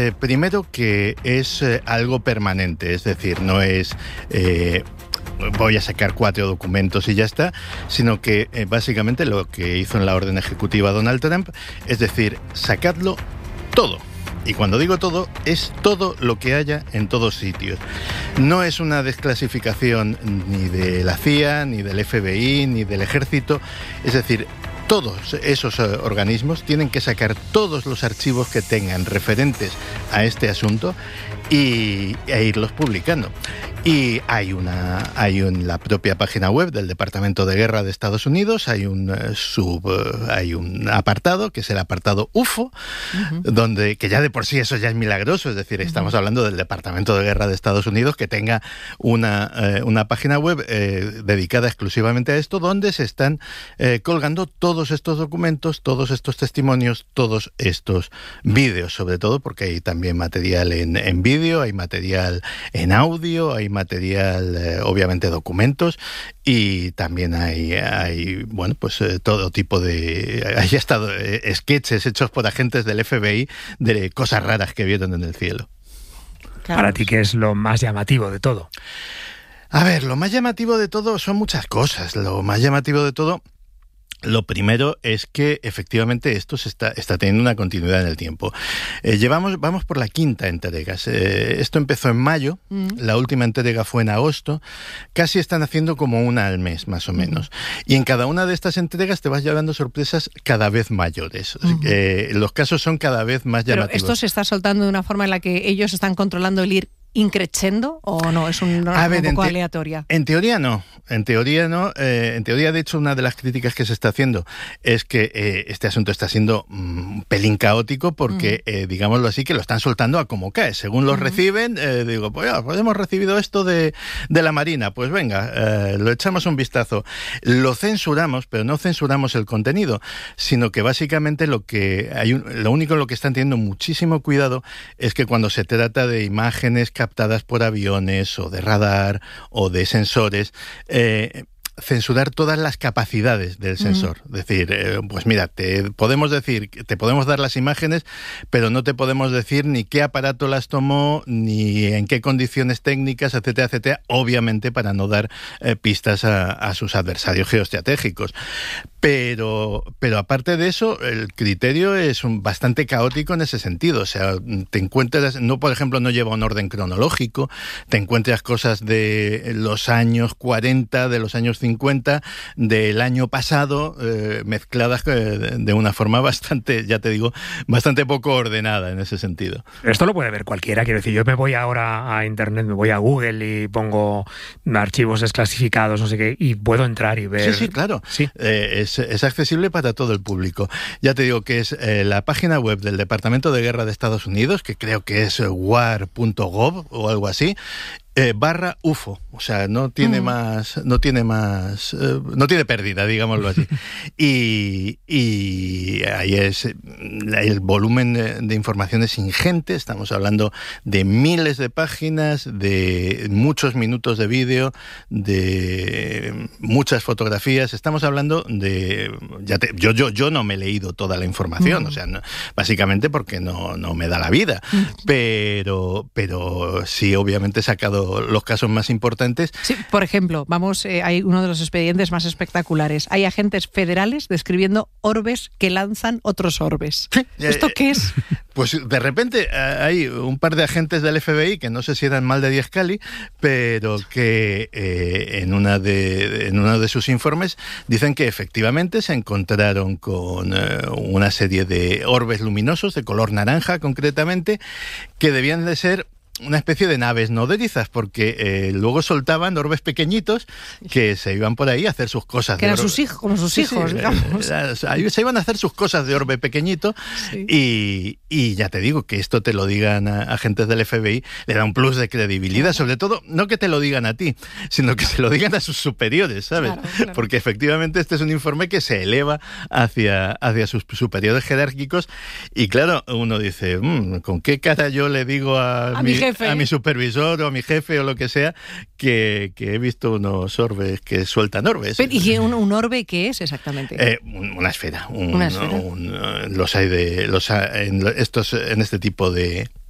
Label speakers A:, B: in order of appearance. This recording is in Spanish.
A: Primero que es algo permanente, es decir, no es voy a sacar 4 documentos y ya está, sino que básicamente lo que hizo en la orden ejecutiva Donald Trump, es decir, sacadlo todo. Y cuando digo todo, es todo lo que haya en todos sitios. No es una desclasificación ni de la CIA, ni del FBI, ni del Ejército. Es decir, todos esos organismos tienen que sacar todos los archivos que tengan referentes a este asunto e irlos publicando. Y hay en la propia página web del Departamento de Guerra de Estados Unidos hay un apartado, que es el apartado UFO, donde, que ya de por sí eso ya es milagroso, es decir, estamos hablando del Departamento de Guerra de Estados Unidos que tenga una página web dedicada exclusivamente a esto, donde se están colgando todos estos documentos, todos estos testimonios, todos estos vídeos, sobre todo porque hay también material en vídeo, hay material en audio, hay material, obviamente documentos, y también hay bueno, pues todo tipo de... Hay estado sketches hechos por agentes del FBI de cosas raras que vieron en el cielo.
B: Claro. Para ti, ¿qué es lo más llamativo de todo?
A: A ver, lo más llamativo de todo son muchas cosas. Lo más llamativo de todo... Lo primero es que efectivamente esto está teniendo una continuidad en el tiempo. Vamos por la 5ª entrega. Esto empezó en mayo, la última entrega fue en agosto. Casi están haciendo como una al mes, más o menos. Y en cada una de estas entregas te vas llevando sorpresas cada vez mayores. Los casos son cada vez más llamativos.
C: ¿Pero esto se está soltando de una forma en la que ellos están controlando el ir increchendo o no? ¿Es una un poco aleatoria?
A: En teoría no. En teoría no. En teoría, de hecho, una de las críticas que se está haciendo es que este asunto está siendo un pelín caótico porque, digámoslo así, que lo están soltando a como cae. Según los reciben, digo, pues hemos recibido esto de la Marina, pues venga, lo echamos un vistazo. Lo censuramos, pero no censuramos el contenido, sino que básicamente lo único en lo que están teniendo muchísimo cuidado es que cuando se trata de imágenes captadas por aviones o de radar o de sensores, censurar todas las capacidades del sensor. Es decir, pues mira, te podemos dar las imágenes, pero no te podemos decir ni qué aparato las tomó, ni en qué condiciones técnicas, etcétera, etcétera, obviamente para no dar pistas a sus adversarios geoestratégicos. Pero aparte de eso, el criterio es bastante caótico en ese sentido. O sea, te encuentras, por ejemplo, no lleva un orden cronológico, te encuentras cosas de los años 40, de los años 50, del año pasado, mezcladas de una forma bastante, ya te digo, bastante poco ordenada en ese sentido.
B: Esto lo puede ver cualquiera, quiero decir, yo me voy ahora a Internet, me voy a Google y pongo archivos desclasificados, no sé qué, y puedo entrar y ver...
A: Sí, claro. Sí. Es accesible para todo el público. Ya te digo que es la página web del Departamento de Guerra de Estados Unidos, que creo que es war.gov o algo así, /UFO, o sea, no tiene pérdida, digámoslo así. Y ahí es el volumen de información es ingente, estamos hablando de miles de páginas, de muchos minutos de vídeo, de muchas fotografías, estamos hablando de... Yo no me he leído toda la información, o sea, básicamente porque no me da la vida, pero sí, obviamente he sacado los casos más importantes.
C: Sí, por ejemplo, hay uno de los expedientes más espectaculares. Hay agentes federales describiendo orbes que lanzan otros orbes. ¿Esto qué es?
A: Pues de repente hay un par de agentes del FBI, que no sé si eran mal de Diascali, pero que en uno de sus informes dicen que efectivamente se encontraron con una serie de orbes luminosos de color naranja, concretamente, que debían de ser una especie de naves nodrizas, porque luego soltaban orbes pequeñitos que se iban por ahí a hacer sus cosas.
C: Que eran sus hijos, como sus hijos, digamos.
A: Ahí se iban a hacer sus cosas de orbe pequeñito, y ya te digo, que esto te lo digan a agentes del FBI, le da un plus de credibilidad, sobre todo, no que te lo digan a ti, sino que se lo digan a sus superiores, ¿sabes? Claro. Porque efectivamente este es un informe que se eleva hacia sus superiores jerárquicos, y claro, uno dice, ¿con qué cara yo le digo a mi jefe, a mi supervisor o a mi jefe o lo que sea, que he visto unos orbes que sueltan orbes?
C: Pero, ¿y un orbe qué es exactamente?
A: Una esfera.
C: Una esfera.
A: Los hay en este tipo de